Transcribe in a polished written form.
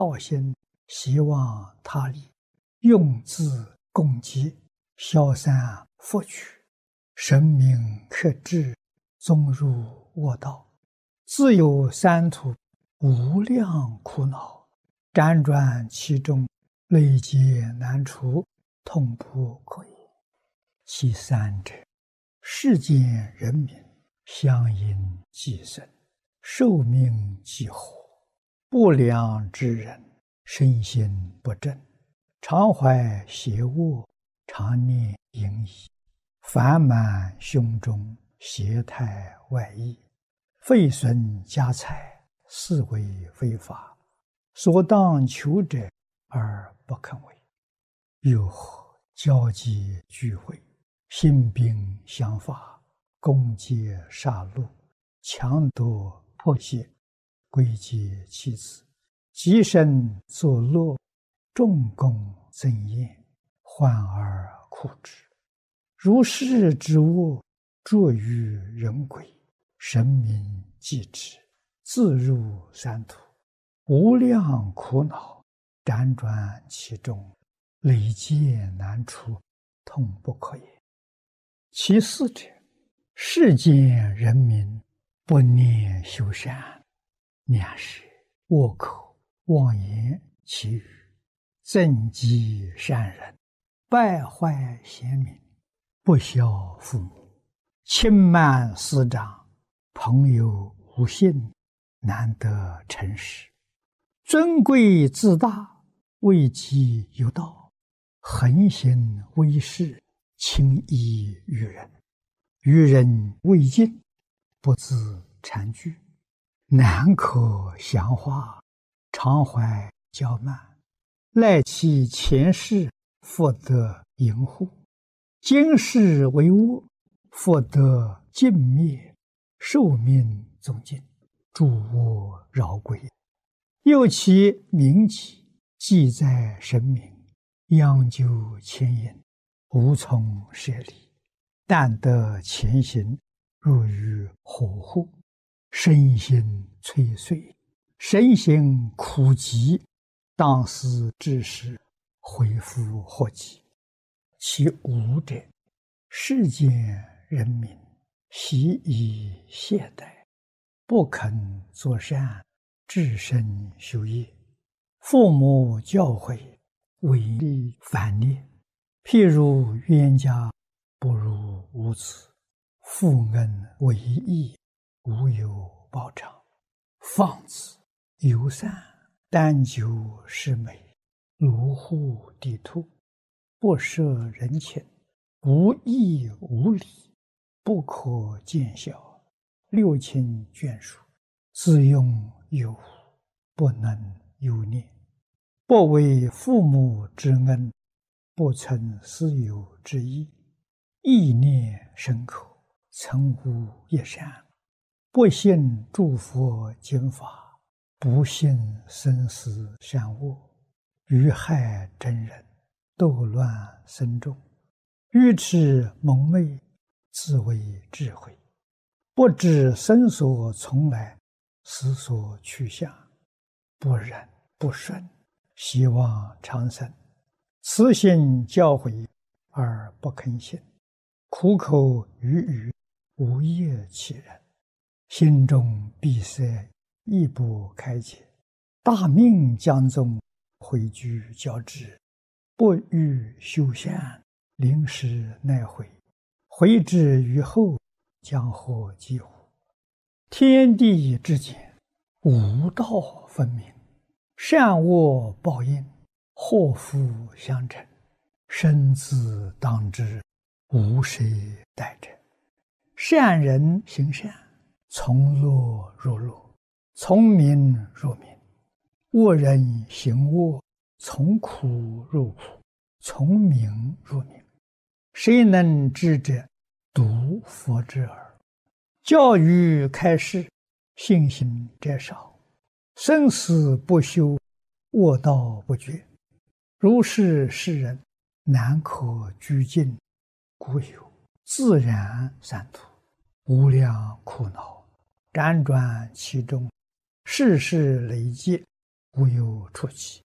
道心，希望他利，用字共济，消散佛取，神明克制，纵入恶道，自有三途无量苦恼，辗转其中，累劫难除，痛不可言。其三者，世间人民相因寄生，寿命既活，不良之人，身心不正，常怀邪恶，常念淫逸，烦满胸中，邪态外溢，废损家财，是为非法，所当求者而不肯为。又何交际聚会，兴兵相伐，攻劫杀戮，强夺迫胁，归结妻子，极身作乐，众功增宴，患而苦之。如是之恶，着于人鬼，神明继之，自入三途，无量苦恼，辗转其中，累劫难除，痛不可言。其四者，世间人民不念修善，两是恶口妄言其语，增积善人，败坏贤明，不孝父母，轻慢师长，朋友无信，难得诚实，尊贵自大，位极有道，横行威势，轻易于人，于人未尽，不自惭惧，难可详化，常怀骄慢，赖其前世，复得淫护，今世为恶，复得尽灭，寿命终尽，诸恶饶归。又其名己，记在神明，央究牵引，无从舍离，但得前行，入于火户，身心摧碎，身心苦极，当思之时，恢复祸及。其五者，世间人民习以懈怠，不肯作善，至身修业，父母教诲，违逆反逆，譬如冤家不如无子，负恩为义，无有报偿，放肆游散，单求是美，卢护地兔，不摄人情，无义无礼，不可见效，六亲眷属，自用有无，不能有念，不为父母之恩，不存私有之意，意念深刻，曾无一善，不信诸佛经法，不信生死善恶，于害真人，斗乱僧众，愚痴蒙昧，自为智慧，不知生所从来，死所去向，不忍不顺，希望长生，慈心教诲而不肯信，苦口语语，无业其人，心中闭塞，亦不开解，大命将终，回居交织，不欲修善，临时奈悔，悔之于后，将获几乎？天地之间，无道分明，善恶报应，祸福相承，生死当知，无谁代者。善人行善，从乐入乐，从名入名；恶人行恶，从苦入苦，从名入名。谁能知者，独佛之耳。教育开示，信心者少，生死不休，恶道不绝。如是世人，难可居尽，故有自然三途，无量苦恼，辗转其中，世世累劫， 无有出期。